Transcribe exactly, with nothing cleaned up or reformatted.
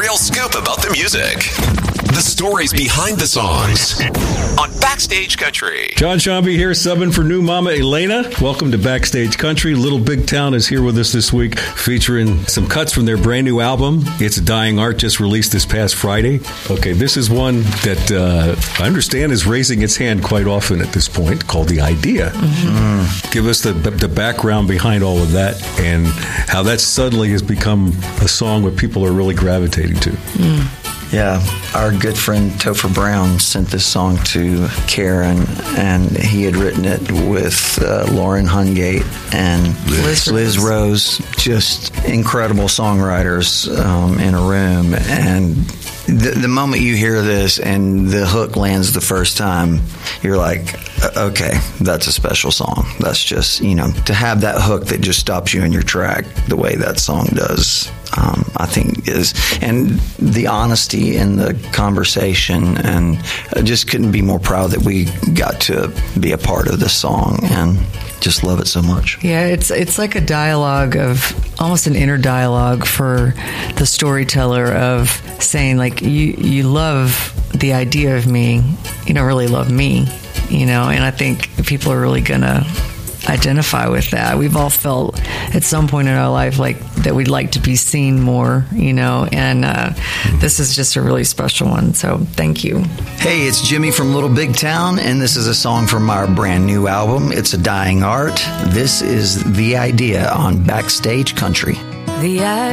real scoop about the music. The stories behind the songs on Backstage Country. John Shambi here, subbing for new mama Elena. Welcome to Backstage Country. Little Big Town is here with us this week, featuring some cuts from their brand new album. It's Dying Art, just released this past Friday. Okay, this is one that uh, I understand is raising its hand quite often at this point, called The Idea. Mm-hmm. Mm. Give us the, the background behind all of that and how that suddenly has become a song that people are really gravitating to. Mm. Yeah, our good friend Topher Brown sent this song to Karen, and he had written it with uh, Lauren Hungate and Liz, Liz Rose, just incredible songwriters um, in a room. And the, the moment you hear this and the hook lands the first time, you're like, okay, that's a special song. That's just, you know, to have that hook that just stops you in your track the way that song does. Um, I think is, and the honesty in the conversation, and I just couldn't be more proud that we got to be a part of this song and just love it so much. Yeah, it's it's like a dialogue of, almost an inner dialogue for the storyteller of saying, like, you, you love the idea of me, you don't really love me, you know, and I think people are really going to identify with that. We've all felt at some point in our life like that we'd like to be seen more, you know, and uh, this is just a really special one. So thank you. Hey, it's Jimmy from Little Big Town, and this is a song from our brand new album. It's a Dying Art. This is The Idea on Backstage Country. The